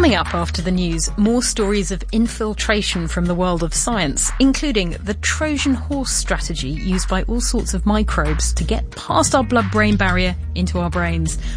Coming up after the news, more stories of infiltration from the world of science, including the Trojan horse strategy used by all sorts of microbes to get past our blood-brain barrier into our brains.